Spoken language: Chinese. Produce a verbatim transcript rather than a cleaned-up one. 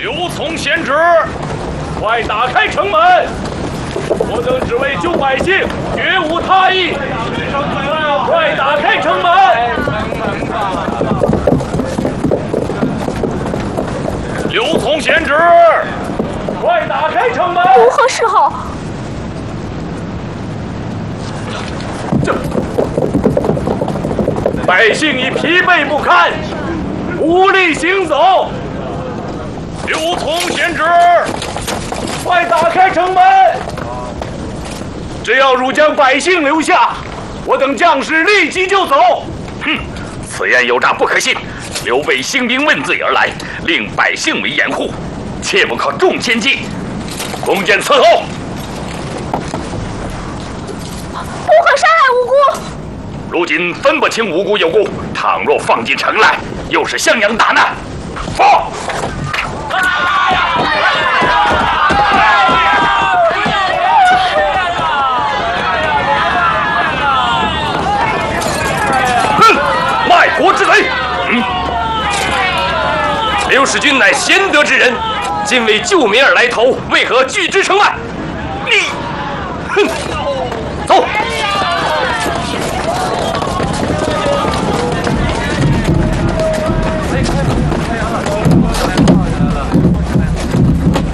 刘琮贤侄，快打开城门！我等只为救百姓，绝无他意。快打开城门！刘琮贤侄，快打开城门！ 如何是好？ 这百姓已疲惫不堪，无力行走。刘琮贤侄，快打开城门！只要汝将百姓留下，我等将士立即就走。 哼，此言有诈，不可信。刘备兴兵问罪而来，令百姓为掩护，切不可重千计。弓箭伺候。 不可杀害无辜。 如今分不清无辜有辜，倘若放进城来，又是襄阳大难。放！哼，卖国之贼！嗯，刘使君乃贤德之人，今为救民而来投，为何拒之城外？你，哼，走！